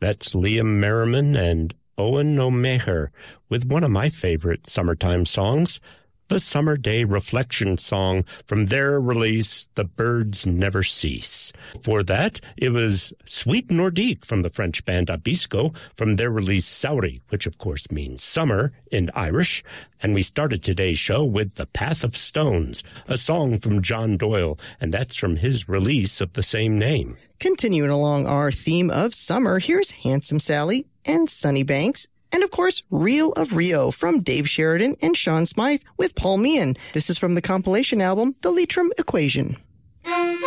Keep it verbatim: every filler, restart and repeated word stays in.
That's Liam Merriman and Owen O'Meher with one of my favorite summertime songs, the Summer Day Reflection song from their release, The Birds Never Cease. For that, it was Sweet Nordique from the French band Abisco from their release Sauri, which of course means summer in Irish. And we started today's show with The Path of Stones, a song from John Doyle, and that's from his release of the same name. Continuing along our theme of summer, here's Handsome Sally and Sunny Banks. And, of course, Reel of Rio from Dave Sheridan and Sean Smythe with Paul Meehan. This is from the compilation album, The Leitrim Equation.